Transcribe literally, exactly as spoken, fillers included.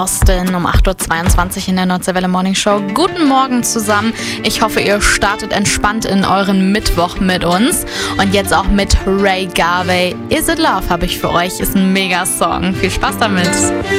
Austin um acht Uhr zweiundzwanzig in der Nordseewelle Morning Show. Guten Morgen zusammen. Ich hoffe, ihr startet entspannt in euren Mittwoch mit uns. Und jetzt auch mit Ray Garvey. Is It Love habe ich für euch. Ist ein Mega-Song. Viel Spaß damit.